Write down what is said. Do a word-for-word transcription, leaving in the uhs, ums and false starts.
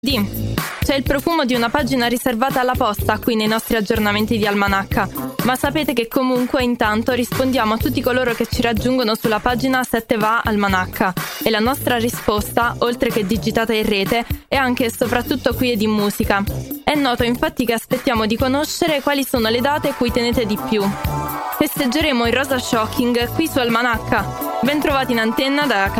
Di, c'è il profumo di una pagina riservata alla posta qui nei nostri aggiornamenti di Almanacca, ma sapete che comunque intanto rispondiamo a tutti coloro che ci raggiungono sulla pagina sette va Almanacca e la nostra risposta, oltre che digitata in rete, è anche e soprattutto qui ed in musica. È noto infatti che aspettiamo di conoscere quali sono le date cui tenete di più. Festeggeremo il Rosa Shocking qui su Almanacca. Ben trovati in antenna da